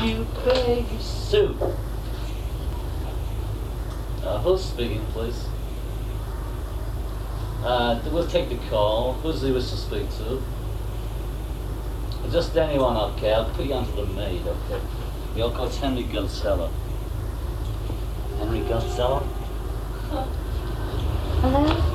you, baby Sue. Who's speaking, please? We'll take the call. Who's he wish to speak to? Just anyone, okay. I'll put you onto the maid, okay? Your coach Henry Goldsteller. Henry Goldsteller? Hello?